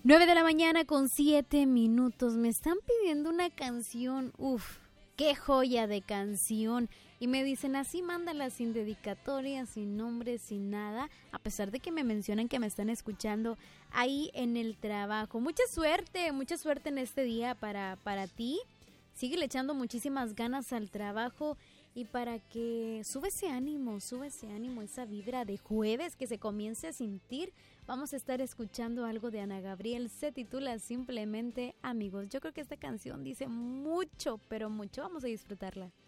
9 de la mañana con 7 minutos. Me están pidiendo una canción. Uf, qué joya de canción. Y me dicen así, mándala sin dedicatoria, sin nombre, sin nada. A pesar de que me mencionan que me están escuchando ahí en el trabajo. Mucha suerte en este día para ti. Síguele echando muchísimas ganas al trabajo. Y para que sube ese ánimo, esa vibra de jueves que se comience a sentir, vamos a estar escuchando algo de Ana Gabriel. Se titula simplemente Amigos. Yo creo que esta canción dice mucho, pero mucho. Vamos a disfrutarla.